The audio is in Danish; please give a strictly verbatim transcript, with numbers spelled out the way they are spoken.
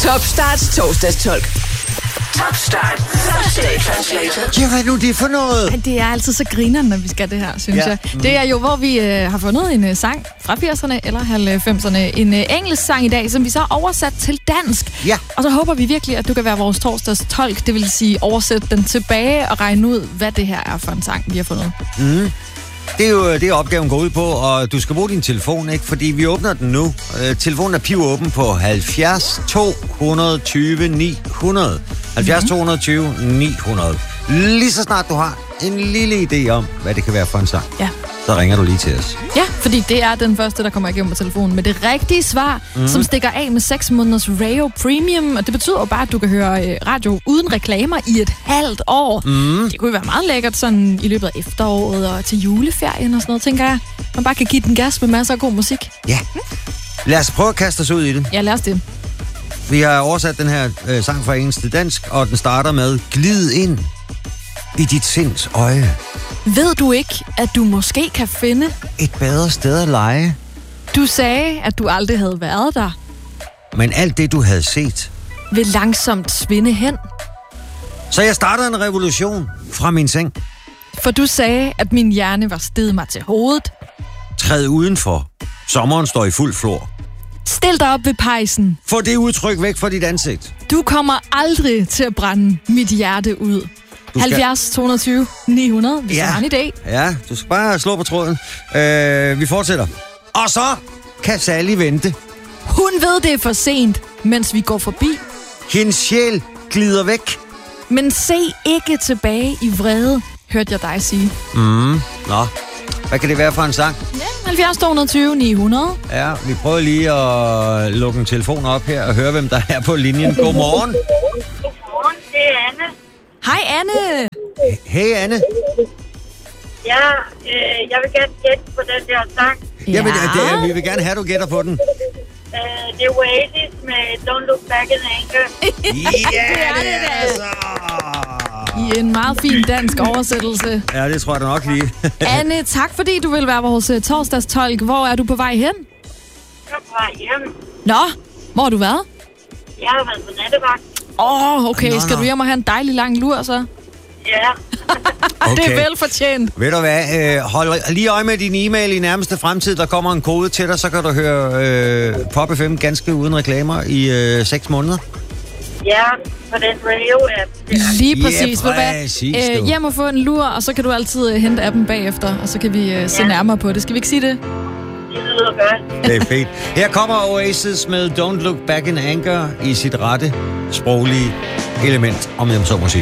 Topstarts torsdagstolk. Topstart. Thursday Translator. Ja, hvad er nu det for noget? Det er altid så grinerende, når vi skal det her, synes Ja. jeg. Det er jo, hvor vi øh, har fundet en øh, sang fra firserne eller halvfemserne. En øh, engelsk sang i dag, som vi så har oversat til dansk. Ja. Og så håber vi virkelig, at du kan være vores torsdags tolk. Det vil sige oversætte den tilbage og regne ud, hvad det her er for en sang, vi har fundet. Mm. Det er jo det, opgaven går ud på, og du skal bruge din telefon, ikke? Fordi vi åbner den nu. Øh, telefonen er pivåben på halvfjerds to tyve ni hundrede. halvfjerds to tyve ni hundrede. Lige så snart du har en lille idé om, hvad det kan være for en sang, Ja. så ringer du lige til os. Ja, fordi det er den første, der kommer igennem på telefonen med det rigtige svar, mm. som stikker af med seks måneders Rayo Premium. Og det betyder jo bare, at du kan høre øh, radio uden reklamer i et halvt år. Mm. Det kunne jo være meget lækkert sådan i løbet af efteråret og til juleferien og sådan noget, tænker jeg. Man bare kan give den gas med masser af god musik. Ja. Lad os prøve at kaste os ud i det. Ja, lad os det. Vi har oversat den her øh, sang fra engelsk til dansk, og den starter med glid ind i dit sinds øje. Ved du ikke, at du måske kan finde? Et bedre sted at lege. Du sagde, at du aldrig havde været der. Men alt det, du havde set. Vil langsomt svinde hen. Så jeg startede en revolution fra min seng. For du sagde, at min hjerne var steget mig til hovedet. Træd udenfor. Sommeren står i fuld flor. Stil dig op ved pejsen. Få det udtryk væk fra dit ansigt. Du kommer aldrig til at brænde mit hjerte ud. skal- halvfjerds to tyve ni hundrede, hvis Ja. du har en idé. Ja, du skal bare slå på tråden. Øh, vi fortsætter. Og så kan Sally vente. Hun ved, det er for sent, mens vi går forbi. Hendes sjæl glider væk. Men se ikke tilbage i vrede, hørte jeg dig sige. Mm. Nå, hvad kan det være for en sang? Ja, halvfjerds to tyve ni hundrede. Ja, vi prøver lige at lukke en telefon op her og høre, hvem der er på linjen. Godmorgen. Godmorgen, det er Anne. Hej, Anne. Hey, Anne. Ja, øh, jeg vil gerne gætte på den der sang. Ja. Jamen, det er, vi vil gerne have, at du gætter på den. Øh, det er Oasis med Don't Look Back in Anger. Ja, det er altså. I en meget fin dansk oversættelse. Ja, det tror jeg da nok lige. Anne, tak fordi du vil være vores uh, torsdagstolk. Hvor er du på vej hen? Jeg er på vej hjem. Nå, hvor har du været? Jeg har været på nattevagt. Åh, oh, okay. Nå, Skal nå. du hjem og have en dejlig lang lur, så? Ja. Det er velfortjent. Ved du hvad, øh, hold lige øje med din e-mail i nærmeste fremtid. Der kommer en kode til dig, så kan du høre øh, Pop F M ganske uden reklamer i øh, seks måneder. Ja, på den radio-app. Lige præcis. Ja, Ved du hvad? præcis, du. Øh, hjem og få en lur, og så kan du altid øh, hente appen bagefter, og så kan vi øh, se Ja. nærmere på det. Skal vi ikke sige det? Det lyder godt. Det er fedt. Her kommer Oasis med Don't Look Back in Anger i sit rette sproglige element, om jeg så må sige.